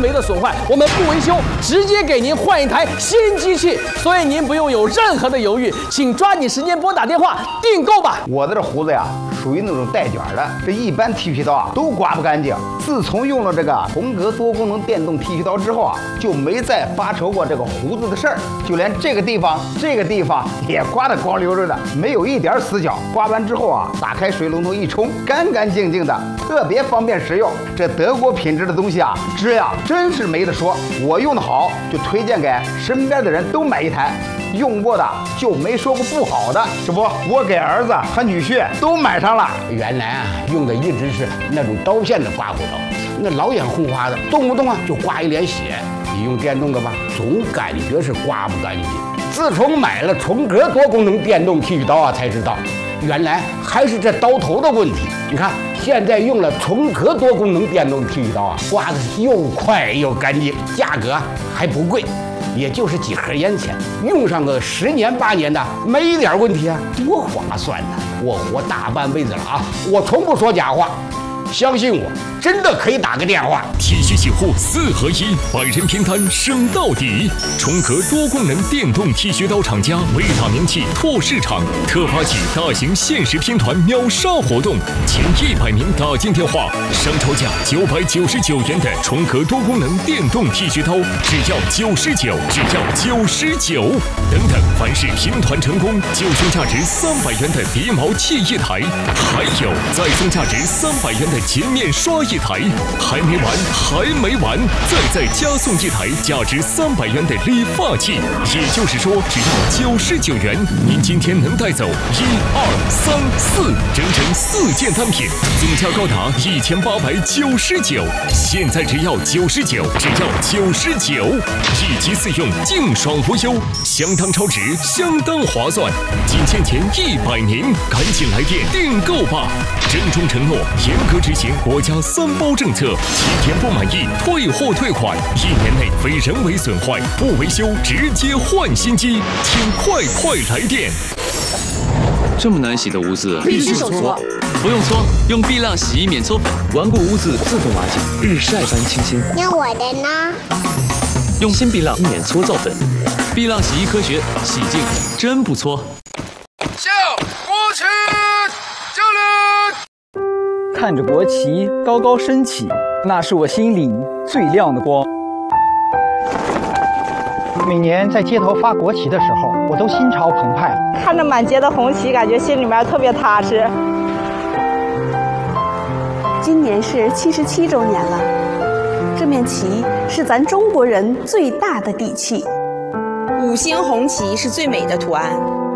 为的损坏，我们不维修，直接给您换一台新机器。所以您不用有任何的犹豫，请抓紧时间拨打电话订购吧。 我的这胡子呀，属于那种带卷的，这一般剃须刀啊都刮不干净。自从用了这个重格多功能电动剃须刀之后啊，就没再发愁过这个胡子的事儿。就连这个地方也刮得光溜溜的，没有一点死角。刮完之后啊，打开水龙头一冲，干干净净的，特别方便实用。这德国品质的东西啊，质量真是没得说。我用的好，就推荐给身边的人都买一台。用过的就没说过不好的，这不，我给儿子和女婿都买上了。 原来啊，用的一直是那种刀片的刮胡刀，那老眼红花的，动不动啊就刮一脸血。你用电动的吧，总感觉是刮不干净。自从买了重格多功能电动剃须刀啊，才知道原来还是这刀头的问题。你看，现在用了重格多功能电动剃须刀啊，刮的是又快又干净，价格还不贵。也就是几盒烟钱，用上个10年8年的，没一点问题啊，多划算呢！我活大半辈子了啊，我从不说假话，相信我，真的可以打个电话。 剃须洗护4合1，百人平摊省到底。重格多功能电动剃须刀厂家为打名气拓市场，特发起大型限时拼团秒杀活动，前100名打进电话，商超价999元的重格多功能电动剃须刀，只要99，只要99。等等，凡是拼团成功，就送价值300元的鼻毛器一台，还有再送价值300元的洁面刷一台。还没完，再加送一台价值300元的理发器。也就是说，只要99元，您今天能带走1、2、3、4，整整4件单品，总价高达1899。现在只要99，只要99，1机4用，净爽无忧，相当超值，相当划算。仅限前100名，赶紧来电订购吧！郑重承诺，严格执行国家3包政策，7天不满意退货退款，1年内非人为损坏不维修直接换新机，请快来电！ 这么难洗的污渍， 必须手搓。 不用搓，用碧浪洗衣免搓粉，顽固污渍自动瓦解，日晒般清新。 那我的呢？ 用新碧浪免搓皂粉，碧浪洗衣科学，洗净真不搓。 向国旗敬礼！ 看着国旗高高升起，那是我心里最亮的光。 每年在街头发国旗的时候，我都心潮澎湃。 看着满街的红旗，感觉心里面特别踏实。 今年是77周年了，这面旗是咱中国人最大的底气。 5星红旗是最美的图案。